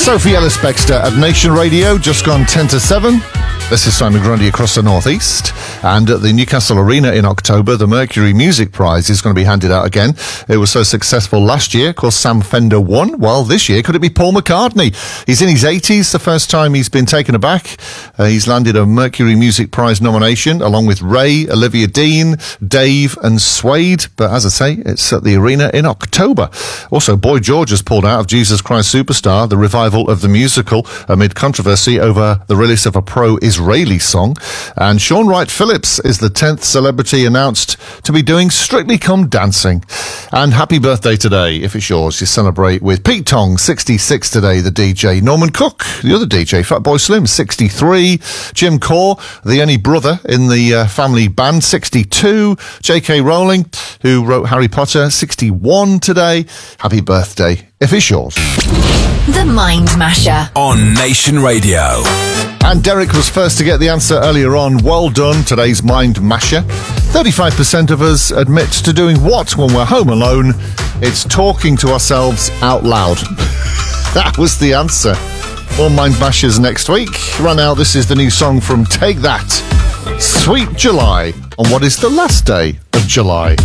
Sophie Ellis-Bextor at Nation Radio, just gone 10 to 7. This is Simon Grundy across the Northeast. And at the Newcastle Arena in October, the Mercury Music Prize is going to be handed out again. It was so successful last year. Of course, Sam Fender won. Well, this year, could it be Paul McCartney? He's in his 80s, the first time he's been taken aback. He's landed a Mercury Music Prize nomination, along with Ray, Olivia Dean, Dave and Suede. But as I say, it's at the Arena in October. Also, Boy George has pulled out of Jesus Christ Superstar, the revival of the musical, amid controversy over the release of a pro-Israeli song. And Shaun Wright-Phillips is the 10th celebrity announced to be doing Strictly Come Dancing. And happy birthday today, if it's yours. You celebrate with Pete Tong, 66 today, the DJ. Norman Cook, the other DJ. Fatboy Slim, 63. Jim Corr, the only brother in the family band, 62. J.K. Rowling, who wrote Harry Potter, 61 today. Happy birthday, if it's yours. The Mind Masher on Nation Radio. And Derek was first to get the answer earlier on. Well done, today's Mind Masher. 35% of us admit to doing what when we're home alone? It's talking to ourselves out loud. That was the answer. More Mind Mashers next week. Right now, this is the new song from Take That, Sweet July, on what is the last day of July.